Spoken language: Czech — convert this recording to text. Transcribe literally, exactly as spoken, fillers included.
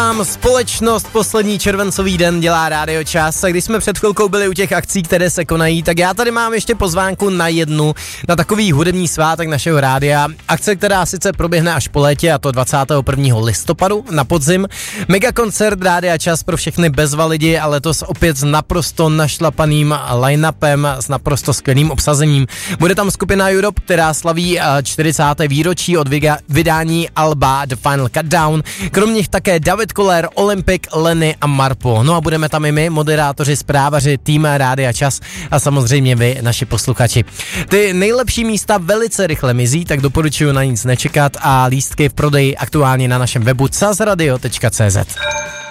vám společnost poslední červencový den dělá Rádio Čas. A když jsme před chvilkou byli u těch akcí, které se konají, tak já tady mám ještě pozvánku na jednu, na takový hudební svátek našeho rádia. Akce, která sice proběhne až po létě, a to dvacátého prvního listopadu na podzim. Mega koncert Rádia Čas pro všechny bezva lidi a letos opět s naprosto našlapaným line-upem, s naprosto skvělým obsazením. Bude tam skupina Europe, která slaví čtyřicáté výročí od vydání alba The Final Countdown. Kromě nich také David Koller, Olympic, Lenny a Marpo. No a budeme tam i my, moderátoři, zprávaři, tým Rádia Čas a samozřejmě vy, naši posluchači. Ty nejlepší místa velice rychle mizí, tak doporučuji na nic nečekat a lístky v prodeji aktuálně na našem webu czasradio tečka cé zet.